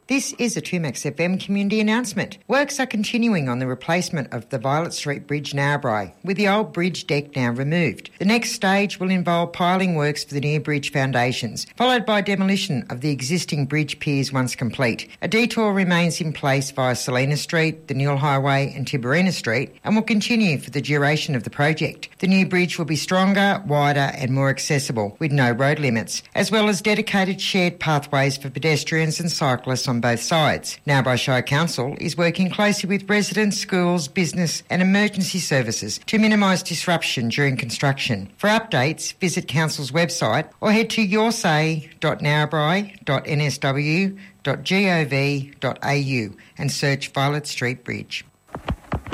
This is a 2Max FM community announcement. Works are continuing on the replacement of the Violet Street Bridge, Narrabri, with the old bridge deck now removed. The next stage will involve piling works for the new bridge foundations, followed by demolition of the existing bridge piers once complete. A detour remains in place via Selina Street, the Newell Highway and Tiberina Street, and will continue for the duration of the project. The new bridge will be stronger, wider and more accessible, with no road limits, as well as dedicated shared pathways for pedestrians and cyclists on both sides. Narrabri Shire Council is working closely with residents, schools, business and emergency services to minimise disruption during construction. For updates, visit Council's website or head to yoursay.narrabri.nsw.gov.au and search Violet Street Bridge.